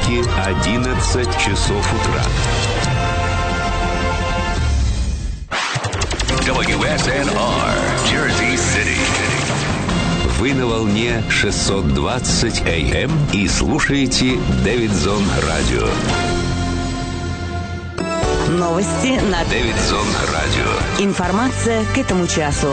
Нью-Йорке 11 часов утра. WSNR, Jersey City. Вы на волне 620 AM и слушаете Дэвидсон Радио. Новости на Дэвидсон Радио. Информация к этому часу.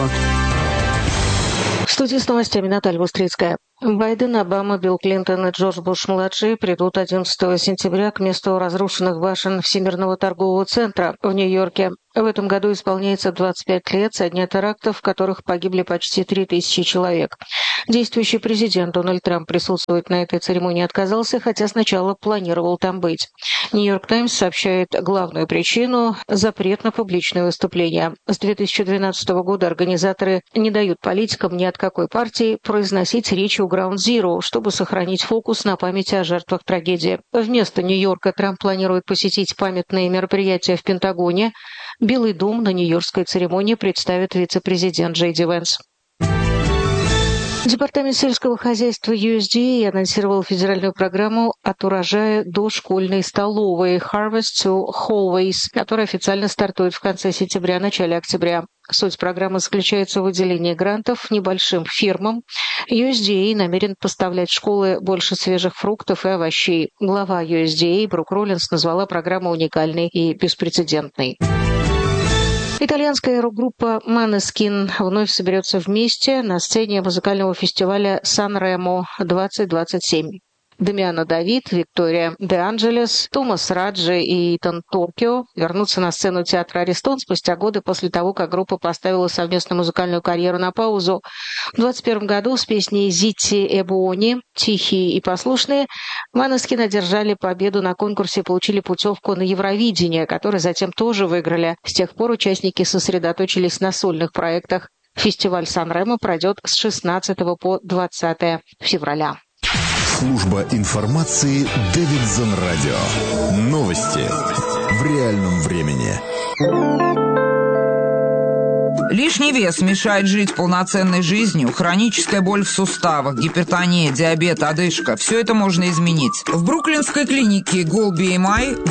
В студии с новостями Наталья Бустрицкая. Байден, Обама, Билл Клинтон и Джордж Буш-младший придут 11 сентября к месту разрушенных башен Всемирного торгового центра в Нью-Йорке. В этом году исполняется 25 лет со дня терактов, в которых погибли почти 3000 человек. Действующий президент Дональд Трамп присутствовать на этой церемонии отказался, хотя сначала планировал там быть. «Нью-Йорк Таймс» сообщает главную причину – запрет на публичные выступления. С 2012 года организаторы не дают политикам ни от какой партии произносить речи у Ground Zero, чтобы сохранить фокус на памяти о жертвах трагедии. Вместо Нью-Йорка Трамп планирует посетить памятные мероприятия в Пентагоне. Белый дом на нью-йоркской церемонии представит вице-президент Джей Ди Венс. Департамент сельского хозяйства USDA анонсировал федеральную программу «От урожая до школьной столовой» Harvest to Hallways, которая официально стартует в конце сентября, начале октября. Суть программы заключается в выделении грантов небольшим фирмам. USDA намерен поставлять в школы больше свежих фруктов и овощей. Глава USDA Брук Роллинс назвала программу уникальной и беспрецедентной. Итальянская рок-группа Måneskin вновь соберется вместе на сцене музыкального фестиваля Сан-Ремо 2027. Дамиано Давид, Виктория Де Анджелес, Томас Раджи и Итан Торкио вернутся на сцену театра «Аристон» спустя годы после того, как группа поставила совместную музыкальную карьеру на паузу. В 2021 году с песней «Зитти e Buoni» «Тихие и послушные» Måneskin одержали победу на конкурсе и получили путевку на Евровидение, который затем тоже выиграли. С тех пор участники сосредоточились на сольных проектах. Фестиваль Сан-Ремо пройдет с 16 по 20 февраля. Служба информации Дэвидсон Радио. Новости в реальном времени. Лишний вес мешает жить полноценной жизнью, хроническая боль в суставах, гипертония, диабет, одышка – все это можно изменить. В бруклинской клинике Goal BMI